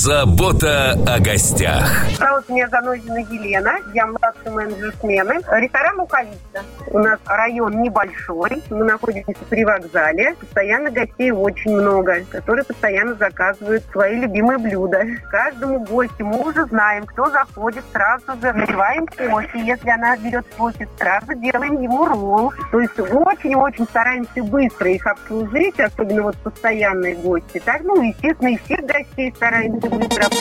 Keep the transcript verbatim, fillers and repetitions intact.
Забота о гостях. Зовут меня Занозина Елена, я младший менеджер смены. Ресторан «Луковица». У нас район небольшой, мы находимся при вокзале. Постоянно гостей очень много, которые постоянно заказывают свои любимые блюда. Каждому гостю мы уже знаем, кто заходит, сразу же наливаем кофе. Если она берет кофе, сразу делаем ему ролл. То есть очень-очень стараемся быстро их обслужить, особенно вот постоянные гости. Так, ну, естественно, и всех гостей стараемся быстро обслужить.